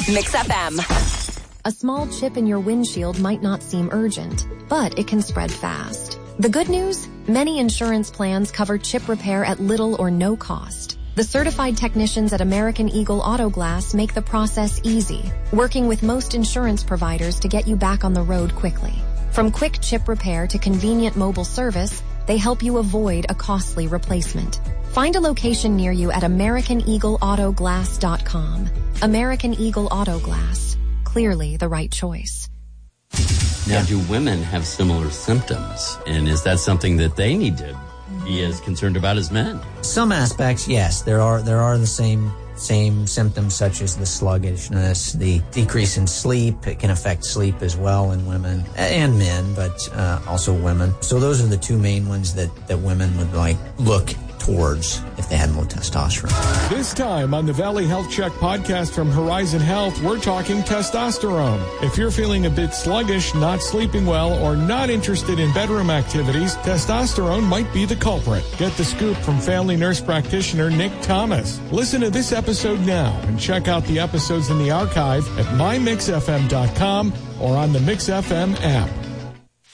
Mix FM. A small chip in your windshield might not seem urgent, but it can spread fast. The good news? Many insurance plans cover chip repair at little or no cost. The certified technicians at American Eagle Auto Glass make the process easy, working with most insurance providers to get you back on the road quickly. From quick chip repair to convenient mobile service, they help you avoid a costly replacement. Find a location near you at AmericanEagleAutoGlass.com. American Eagle Auto Glass. Clearly the right choice. Now, do women have similar symptoms? And is that something that they need to be as concerned about as men? Some aspects, yes. There are the same symptoms, such as the sluggishness, the decrease in sleep. It can affect sleep as well in women and men, but also women. So those are the two main ones that women would look towards if they had low testosterone. This time on the Valley Health Check podcast from Horizon Health, we're talking testosterone. If you're feeling a bit sluggish, not sleeping well, or not interested in bedroom activities, testosterone might be the culprit. Get the scoop from family nurse practitioner Nick Thomas. Listen to this episode now and check out the episodes in the archive at mymixfm.com or on the Mix FM app.